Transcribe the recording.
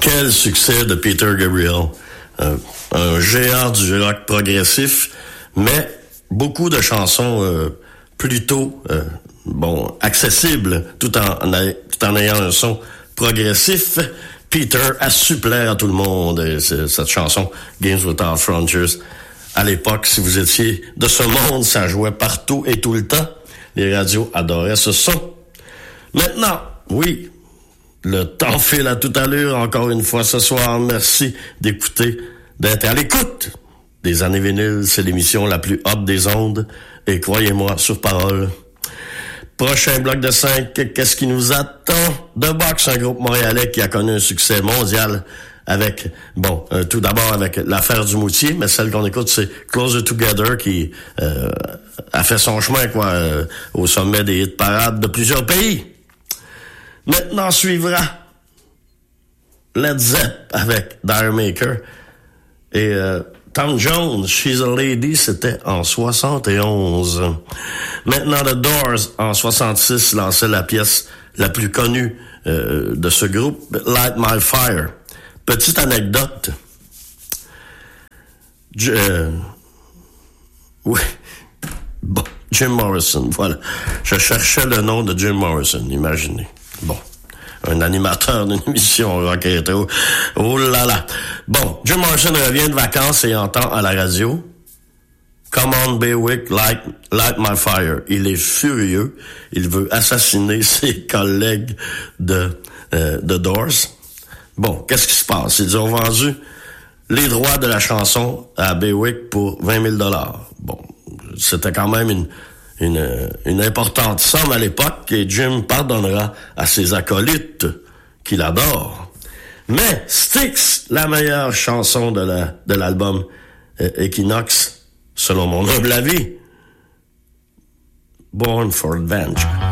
Quel succès de Peter Gabriel. Un géant du rock progressif, mais beaucoup de chansons plutôt accessibles, tout en ayant un son progressif. Peter a su plaire à tout le monde. Et cette chanson, Games Without Frontiers, à l'époque, si vous étiez de ce monde, ça jouait partout et tout le temps. Les radios adoraient ce son. Maintenant, oui, le temps file à toute allure. Encore une fois ce soir, merci d'être à l'écoute des années vinyles. C'est l'émission la plus hot des ondes. Et croyez-moi, sur parole. Prochain bloc de 5, qu'est-ce qui nous attend? The Box, un groupe montréalais qui a connu un succès mondial avec, tout d'abord avec l'affaire du Moutier, mais celle qu'on écoute, c'est Closer Together qui a fait son chemin au sommet des hit parades de plusieurs pays. Maintenant suivra Led Zepp avec Dire Maker et Tom Jones, She's a Lady, c'était en 71. Maintenant, The Doors, en 66, lançait la pièce la plus connue de ce groupe, Light My Fire. Petite anecdote. Jim Morrison, voilà. Je cherchais le nom de Jim Morrison, imaginez. Bon. Un animateur d'une émission rock et rétro. Oh là là. Bon, Jim Morrison revient de vacances et entend à la radio Come on, Bewick, light my fire. Il est furieux. Il veut assassiner ses collègues de Doors. Bon, qu'est-ce qui se passe? Ils ont vendu les droits de la chanson à Bewick pour 20 000 $. Bon, c'était quand même une importante somme à l'époque et Jim pardonnera à ses acolytes qu'il adore. Mais Styx, la meilleure chanson de l'album Equinox, selon mon humble avis, Born for Adventure.